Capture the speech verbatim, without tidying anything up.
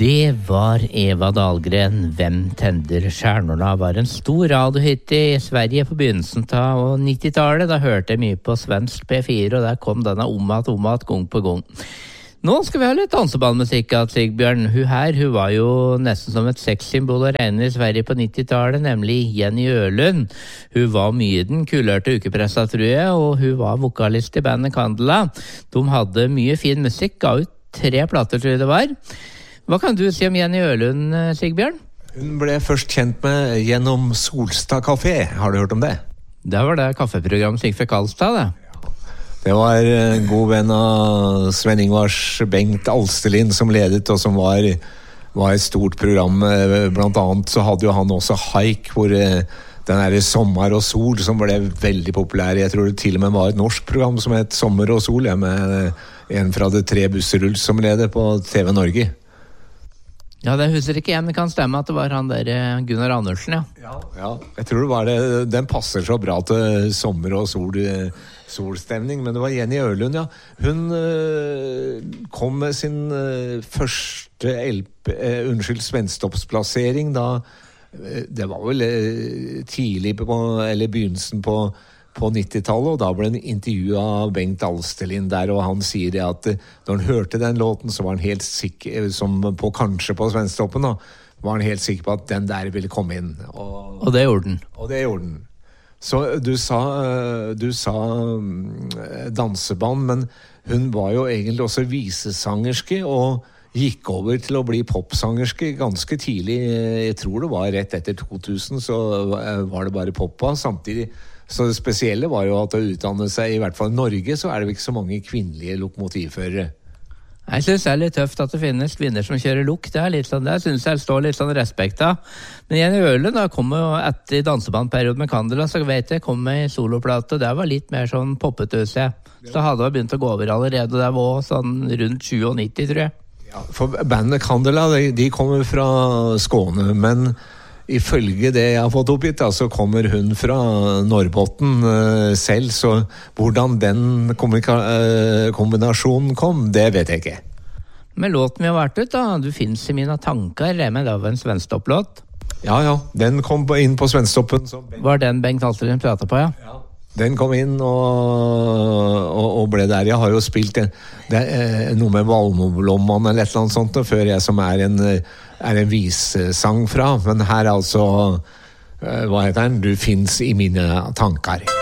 Det var Eva Dahlgren, Hvem tender stjärnorna, var en stor radiohit i Sverige på begynnelsen av nittitallet. Da hørte jeg mye på svensk P fire, og der kom denne om at, om at, gang på gang. Nå skal vi ha litt dansebandmusikk av Sigbjørn. Hun her, hun var jo nesten som et sexsymbol å regne i Sverige på nittitallet, nemlig Jenny Ølund. Hun var mye den kulørte ukepressa, tror jeg, og hun var vokalist i bandet Candela. De hadde mye fin musikk, ga ut tre plater, tror jeg det var. Hva kan du si om Jenny Ølund, Sigbjørn? Hun ble først kjent med gjennom Solstad Café. Har du hørt om det? Det var det kaffeprogrammet Sigfrid Karlstad, det. Det var en god venn av Sven Ingvars, Bengt Alstelin, som ledet, og som var, var et stort program. Blant annet så hadde jo han også Haik, hvor den der Sommer og Sol, som ble veldig populær. Jeg tror det til og med var et norsk program som het Sommer og Sol, ja, med en fra det tre busserull som leder på T V Norge. Ja, det husker ikke jeg, men kan stemme at det var han der Gunnar Andersen, ja. Ja, ja, jeg tror det var det. Den passer så bra til sommer og sol, solstemning, men det var Jenny Ølund, ja. Hun øh, kom med sin øh, første L P, øh, unnskyld, svensktoppsplassering da, øh, det var vel øh, tidlig på, eller begynnelsen på på nittitallet, og da ble han intervjuet av Bengt Alstelin der, og han sier det at når han hørte den låten, så var han helt sikker, som på kanskje på svensktoppen da, var han helt sikker på at den der ville komme inn. Og, og det gjorde den. Og det gjorde den. Så du sa, du sa danseband, men hun var jo egentlig også visesangerske, og gikk over til å bli popsangerske ganske tidlig. Jeg tror det var rett etter to tusen, så var det bare poppa. Samtidig, så det spesielle var jo at å utdanne seg, i hvert fall i Norge, så er det ikke så mange kvinnelige lokomotivførere. Jeg synes det er litt tøft at det finnes kvinner som kjører lok. Det er litt sånn, det synes jeg står litt sånn respekt av. Men Jenny Ølund da kom jo etter dansebandperioden med Candela, så vet jeg, kom med i soloplate, og det var litt mer sånn poppetøs, jeg. Så det hadde begynt å gå over allerede, og det var sånn rundt syttini, tror jeg. Ja, for bandet Candela, de, de kommer fra Skåne, men ifølge det jeg har fått oppgitt, da, så kommer hun fra Norrbotten uh, selv, så hvordan den kombinasjonen kom, det vet jeg ikke. Men låten vi har vært ut da, Du finnes i mine tanker, det med da var en svenskopplåt. Ja, ja, den kom inn på svensktoppen. Var den Bengt Alstelin pratet på, ja? Ja. Den kom inn og, og, og ble der. Jeg har jo spilt en, det er noe med Valmoblomman eller et eller annet sånt, før jeg som er en, er en vissang fra. Men her altså, hva heter den? Du finnes i mine tanker.